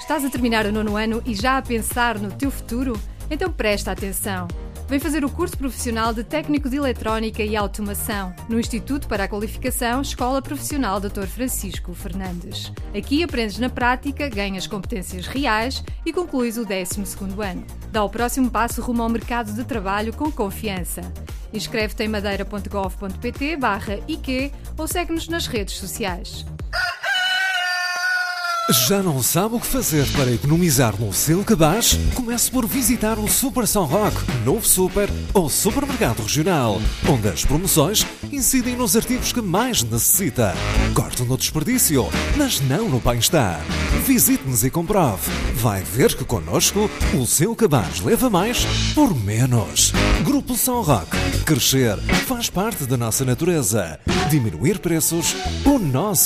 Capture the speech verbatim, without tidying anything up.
Estás a terminar o nono ano e já a pensar no teu futuro? Então presta atenção. Vem fazer o curso profissional de Técnico de Eletrónica e Automação no Instituto para a Qualificação Escola Profissional doutor Francisco Fernandes. Aqui aprendes na prática, ganhas competências reais e concluís o décimo segundo ano. Dá o próximo passo rumo ao mercado de trabalho com confiança. Inscreve-te em madeira.gov.pt barra I Q ou segue-nos nas redes sociais. Já não sabe o que fazer para economizar no seu cabaz? Comece por visitar o Super São Roque, novo super ou supermercado regional, onde as promoções incidem nos artigos que mais necessita. Corte no desperdício, mas não no bem-estar. Visite-nos e comprove. Vai ver que connosco o seu cabaz leva mais por menos. Grupo São Roque. Crescer faz parte da nossa natureza. Diminuir preços, o nosso